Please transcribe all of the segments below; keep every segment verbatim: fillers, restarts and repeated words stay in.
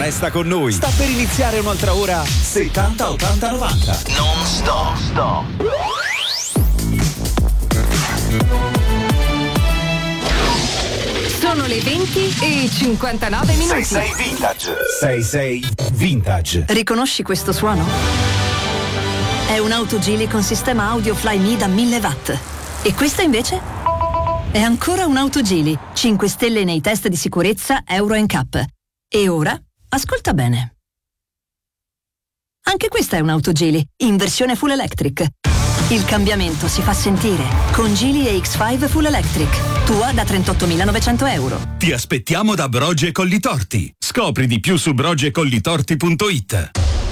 Resta con noi. Sta per iniziare un'altra ora settanta ottanta novanta. Non stop. Stop. Sono le venti e cinquantanove minuti. sei sei Vintage. sei sei Vintage. Riconosci questo suono? È un'auto Geely con sistema audio Flyme da mille watt. E questa invece? È ancora un'auto Geely. cinque stelle nei test di sicurezza Euro N C A P. E ora, ascolta bene. Anche questa è un'auto Geely, in versione full electric. Il cambiamento si fa sentire con Geely E X cinque Full Electric. Tua da trentottomilanovecento euro. Ti aspettiamo da Broge Collitorti. Scopri di più su broge collitorti punto it.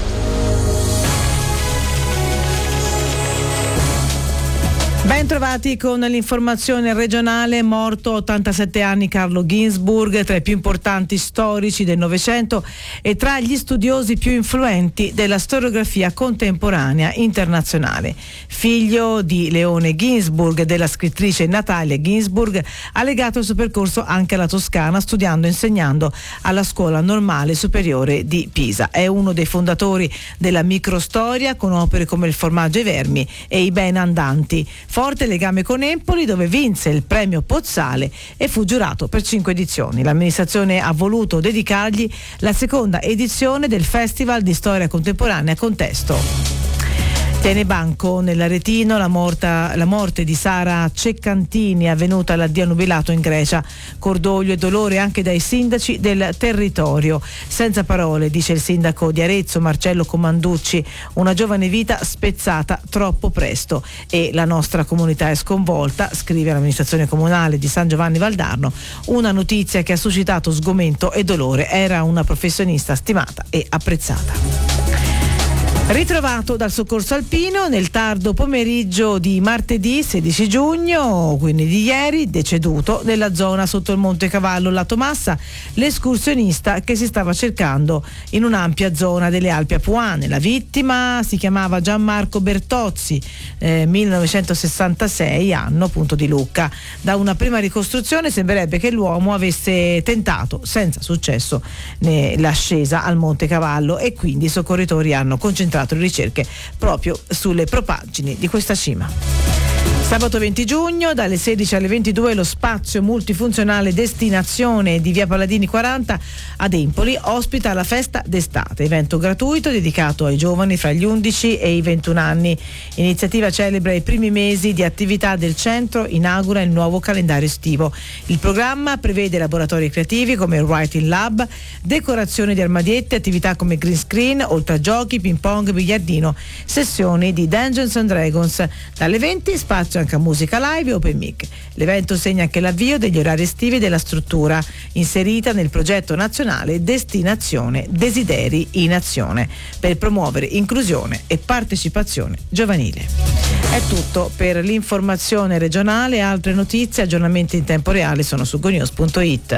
Ben trovati con l'informazione regionale. Morto ottantasette anni Carlo Ginzburg, tra i più importanti storici del Novecento e tra gli studiosi più influenti della storiografia contemporanea internazionale. Figlio di Leone Ginzburg e della scrittrice Natalia Ginzburg, ha legato il suo percorso anche alla Toscana, studiando e insegnando alla Scuola Normale Superiore di Pisa. È uno dei fondatori della microstoria, con opere come Il formaggio ai vermi e I ben andanti. Forte legame con Empoli, dove vinse il premio Pozzale e fu giurato per cinque edizioni. L'amministrazione ha voluto dedicargli la seconda edizione del Festival di Storia Contemporanea Contesto. Tiene banco nell'Aretino la, morta, la morte di Sara Ceccantini, avvenuta all'addio nubilato in Grecia. Cordoglio e dolore anche dai sindaci del territorio. Senza parole, dice il sindaco di Arezzo Marcello Comanducci, una giovane vita spezzata troppo presto e la nostra comunità è sconvolta, scrive l'amministrazione comunale di San Giovanni Valdarno. Una notizia che ha suscitato sgomento e dolore. Era una professionista stimata e apprezzata. Ritrovato dal soccorso alpino nel tardo pomeriggio di martedì sedici giugno, quindi di ieri, deceduto nella zona sotto il Monte Cavallo lato Massa, l'escursionista che si stava cercando in un'ampia zona delle Alpi Apuane. La vittima si chiamava Gianmarco Bertozzi, eh, millenovecentosessantasei, anno appunto di Lucca. Da una prima ricostruzione sembrerebbe che l'uomo avesse tentato, senza successo, né, l'ascesa al Monte Cavallo, e quindi i soccorritori hanno concentrato le ricerche proprio sulle propaggini di questa cima. Sabato venti giugno dalle sedici alle ventidue lo spazio multifunzionale Destinazione di via Palladini quaranta ad Empoli ospita la festa d'estate, evento gratuito dedicato ai giovani fra gli undici e i ventuno anni. Iniziativa celebra i primi mesi di attività del centro, inaugura il nuovo calendario estivo. Il programma prevede laboratori creativi come il Writing Lab, decorazione di armadietti, attività come green screen, oltre a giochi, ping pong, biliardino, sessioni di Dungeons and Dragons. Dalle venti spazio anche a musica live e open mic. L'evento segna anche l'avvio degli orari estivi della struttura, inserita nel progetto nazionale Destinazione Desideri in Azione, per promuovere inclusione e partecipazione giovanile. È tutto per l'informazione regionale. Altre notizie, aggiornamenti in tempo reale sono su gonews punto it.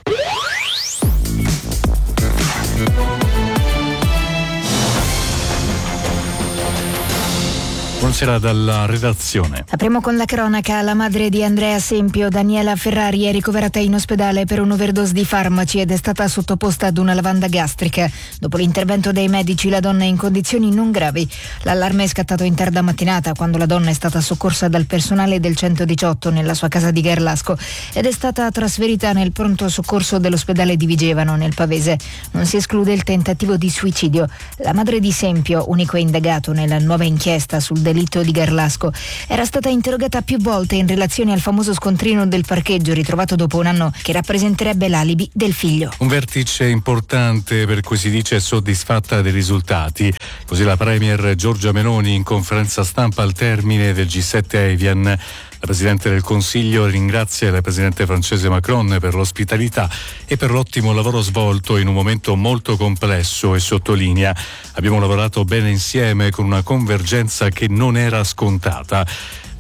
Buonasera dalla redazione. Apriamo con la cronaca. La madre di Andrea Sempio, Daniela Ferrari, è ricoverata in ospedale per un'overdose di farmaci ed è stata sottoposta ad una lavanda gastrica. Dopo l'intervento dei medici, la donna è in condizioni non gravi. L'allarme è scattato in tarda mattinata, quando la donna è stata soccorsa dal personale del centodiciotto nella sua casa di Garlasco ed è stata trasferita nel pronto soccorso dell'ospedale di Vigevano, nel Pavese. Non si esclude il tentativo di suicidio. La madre di Sempio, unico indagato nella nuova inchiesta sul delitto di Garlasco, era stata interrogata più volte in relazione al famoso scontrino del parcheggio ritrovato dopo un anno, che rappresenterebbe l'alibi del figlio. Un vertice importante per cui si dice soddisfatta dei risultati. Così la premier Giorgia Meloni in conferenza stampa al termine del G sette Evian. La Presidente del Consiglio ringrazia il Presidente francese Macron per l'ospitalità e per l'ottimo lavoro svolto in un momento molto complesso, e sottolinea: abbiamo lavorato bene insieme con una convergenza che non era scontata.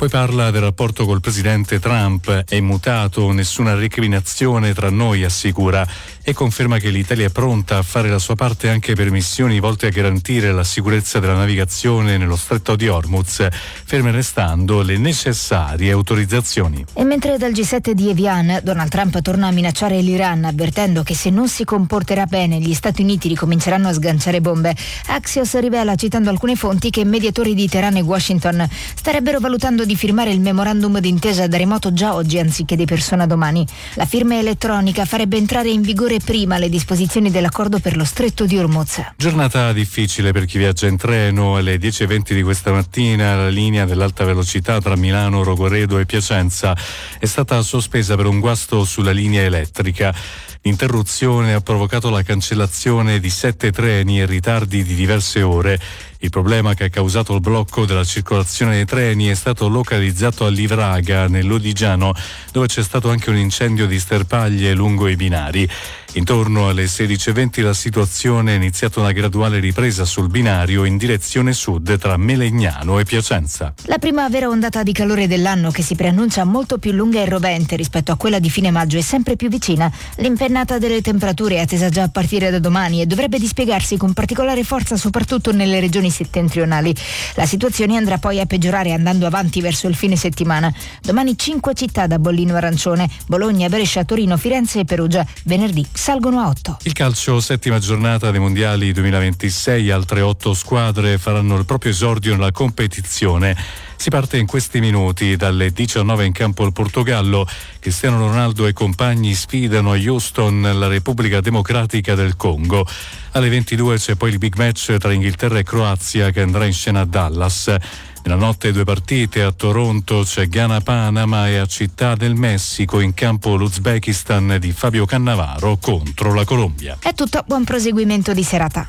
Poi parla del rapporto col presidente Trump, è immutato, nessuna recriminazione tra noi, assicura, e conferma che l'Italia è pronta a fare la sua parte anche per missioni volte a garantire la sicurezza della navigazione nello stretto di Hormuz, ferme restando le necessarie autorizzazioni. E mentre dal G sette di Evian Donald Trump torna a minacciare l'Iran, avvertendo che se non si comporterà bene gli Stati Uniti ricominceranno a sganciare bombe, Axios rivela, citando alcune fonti, che mediatori di Teheran e Washington starebbero valutando di firmare il memorandum d'intesa da remoto già oggi anziché di persona domani. La firma elettronica farebbe entrare in vigore prima le disposizioni dell'accordo per lo stretto di Hormuz. Giornata difficile per chi viaggia in treno. Alle dieci e venti di questa mattina la linea dell'alta velocità tra Milano, Rogoredo e Piacenza è stata sospesa per un guasto sulla linea elettrica. L'interruzione ha provocato la cancellazione di sette treni e ritardi di diverse ore. Il problema che ha causato il blocco della circolazione dei treni è stato localizzato a Livraga, nell'Odigiano, dove c'è stato anche un incendio di sterpaglie lungo i binari. Intorno alle sedici e venti la situazione è iniziata una graduale ripresa sul binario in direzione sud tra Melegnano e Piacenza. La prima vera ondata di calore dell'anno, che si preannuncia molto più lunga e rovente rispetto a quella di fine maggio, è sempre più vicina. L'impennata delle temperature è attesa già a partire da domani e dovrebbe dispiegarsi con particolare forza soprattutto nelle regioni settentrionali. La situazione andrà poi a peggiorare andando avanti verso il fine settimana. Domani cinque città da bollino arancione: Bologna, Brescia, Torino, Firenze e Perugia. Venerdì salgono a otto. Il calcio, settima giornata dei mondiali duemilaventisei, altre otto squadre faranno il proprio esordio nella competizione. Si parte in questi minuti. Dalle diciannove in campo il Portogallo. Cristiano Ronaldo e compagni sfidano a Houston la Repubblica Democratica del Congo. Alle ventidue c'è poi il big match tra Inghilterra e Croazia, che andrà in scena a Dallas. Nella notte due partite: a Toronto c'è Ghana-Panama e a Città del Messico in campo l'Uzbekistan di Fabio Cannavaro contro la Colombia. È tutto, buon proseguimento di serata.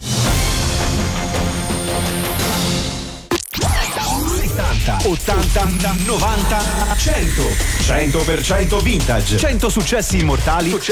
ottanta, novanta, cento. cento per cento vintage. cento successi immortali